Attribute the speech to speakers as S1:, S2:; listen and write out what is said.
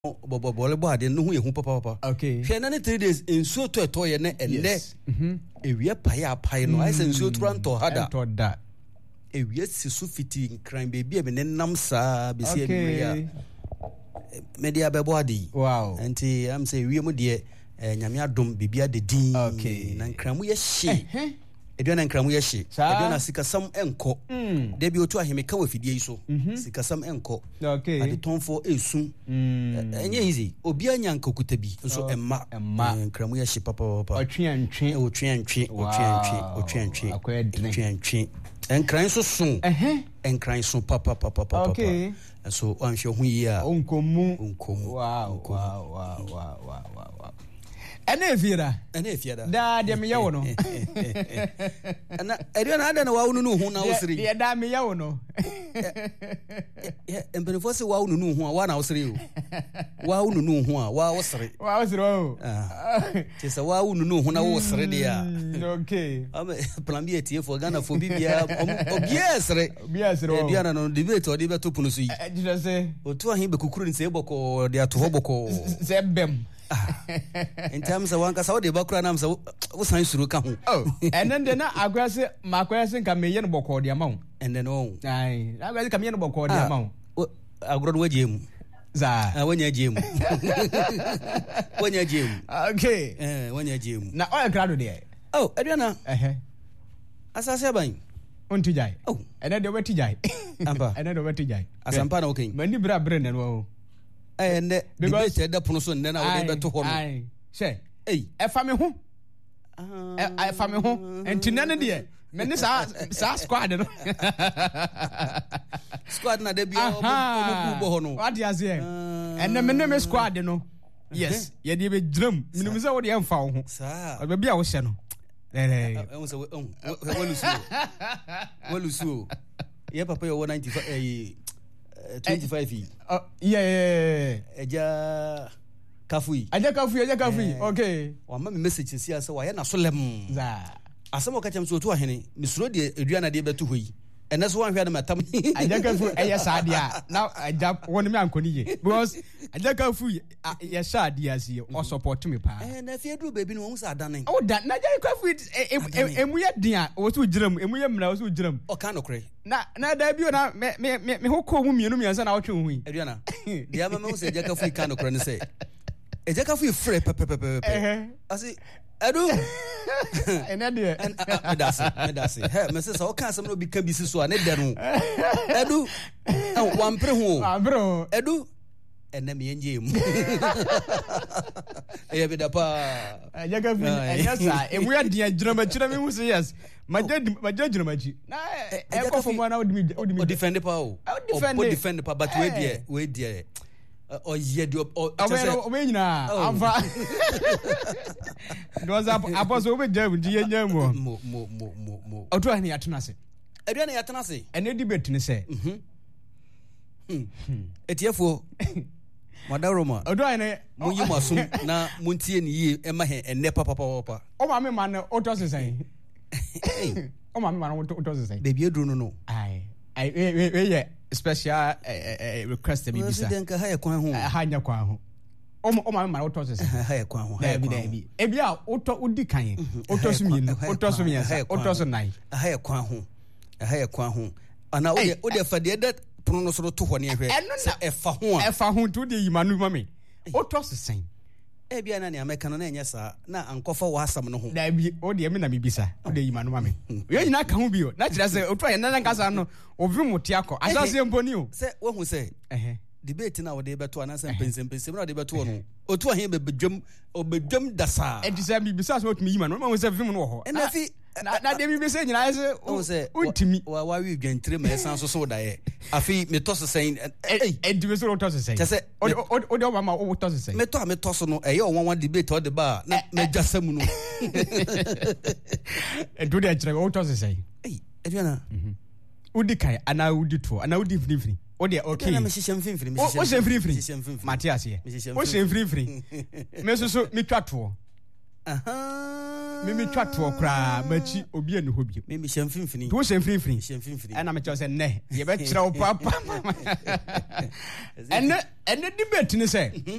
S1: Bobo de no hu papa.
S2: Okay.
S1: Hwe na 3 days ensuo to ye na enne. Ewie pae no ai se ensuo turanto hada.
S2: Da.
S1: Ewie sisu fiti nkran bebi e me nam saa be se ewie. Media bebo ade.
S2: Wow.
S1: Enti am say ewie mu de nyame adom bibia de din.
S2: Okay.
S1: Na nkramu ye hye. Eduana nkramu ye hye. Eduana sikasam enko. Debi otu aheme ka wafidie iso. Sikasam enko.
S2: Okay.
S1: Ade tonfo esu. Enye easy. Obi anya nkokuta bi nso emma. Nkramu ye hye papa.
S2: Otwe.
S1: Enkran so so. Enkran so papa.
S2: Okay.
S1: So anhwe hu yi a.
S2: Onkomu. Wow. Ene fiera. Da de me yawo no.
S1: Na Eduana ada na wawo no hu na wosiri.
S2: De da me yawo no.
S1: Empenfo se wawo no hu a wa na wosiri o. Wawo no hu a wa wosiri.
S2: Wa wosiri o.
S1: Ti se wawo no hu na wosiri de a.
S2: Okay.
S1: Plan B tie for Ghana for bibia obiesere. Eduana no debate o de beto punu so yi.
S2: Did say
S1: otu ahin be kukuru ni se boko de ato boko.
S2: Se bem.
S1: In terms of one case, how they bakura nam so usan suru ka ho.
S2: Oh, and then na agwase makwase nka meye no boko de amount.
S1: And then oh.
S2: Ai, agwase ka meye no boko de amount.
S1: Agro waje mu.
S2: Za.
S1: Wanya je mu. Wanya je mu.
S2: Okay.
S1: Wanya je mu.
S2: Na oil crowd there.
S1: Oh, Eduana. Asase ban.
S2: Onti jai.
S1: Oh,
S2: and then they were tijai.
S1: Amba.
S2: And then they were tijai.
S1: Asampa na okay.
S2: Mani bra brand no.
S1: And the best da pono so nna na we beto ho no.
S2: Ai. She. E fa me ho. E fa me ho. Entina ne de. Me ne sa squad no.
S1: Squad na de bi o bo ho no.
S2: What you say? And me ne me squad no. Yes, ye de be drum. Minum se wo de emfa wo ho.
S1: Sa.
S2: Ba bia wo hye no.
S1: Walusu. Ye papa yo 95 25 years.
S2: Yeah.
S1: Eja kafui. Okay. Wa ma me message si ase wa ye na so lem.
S2: Za.
S1: Asemo ka chem so to ahene, misuro de Eduana de beto hoyi. Ene so wan hwe na matam.
S2: Aja kafui eya sadia. Now aja won me ankoni ye. Because aja kafui ye sadia si o support me pa.
S1: Na fie duru baby no won sa adane.
S2: O da na aja kafui emu ye dia o so giram, emu ye mra o so giram.
S1: O ka no kre.
S2: Na da bi o na me hokko mu mienu miensa na wotwe hu.
S1: Eduana. Dia ma me se aja kafui ka no kre ne se. Aja kafui frɛ pepepepe. Asi Edu.
S2: Enade.
S1: Medase. He, me say so ka asem no bi ka bi si so a ne de no. Edu. Wampre ho.
S2: Abro.
S1: Edu. Ene me enje mu. Eya bi da pa.
S2: Ajaga fi ayasa. Emu ya dia drama chira me hu say yes. Maja drama chi. Na e ko fo mo na odimi
S1: defend pa o. Defend pa but we there. O ye do o
S2: menyina amfa do za aposo be jam di yenya mo oto ani atena se
S1: Eduana ya tena se
S2: ene debate ni se
S1: etiefo madaroma
S2: odo ani
S1: munyi masum na muntie ni ye ema he enne papa
S2: o ma me man oto se sai o ma me man oto se sai
S1: baby edru no
S2: ai we special request me bisa
S1: president ka haya kwan ho
S2: hanya kwan ho o ma ma oto se
S1: haya kwan ho
S2: dabi ebi a oto udi kan oto so mienu oto so miensa oto so nai
S1: haya kwan ho ana o de fa de that pono no so to ho ne hwe se
S2: efa ho to de yimanu mame oto se sen
S1: ebia na ne ameka no na enye sa na ankofa wa asam no ho
S2: dabi o de me na bibisa o de yimanu mame we nyina ka ho bio na kira se oto ye na nkasa no ovi mutiako asase mponi o
S1: se wo hu se debate na wo de beto ana se mpensem na de beto no otu ahen obedwam dasa
S2: enti se bibisa so otumi yimanu ma wo se vim no ho
S1: na fi
S2: na de bibisa nyina se utimi
S1: wa wi dwantre ma esan so da ye afi me to se sen
S2: enti we so to se sen
S1: se
S2: o de mama o to se sen
S1: me to so no eye o debate o de ba na me jasam no
S2: do de achre o to se sen
S1: Eduana
S2: udi kai ana udi to ana udi free o de okay
S1: na me hyehyem finfiri
S2: o se free Matias ye o se free me so me twa to Mimi twa to kra machi obi anu ho bi.
S1: Mimi hyɛ mfimfini.
S2: To hyɛ mfimfini. Ɛna me kyerɛ sɛ nnɛ ye bɛ kyerɛ wo papa. Ɛnɛ debate ni sɛ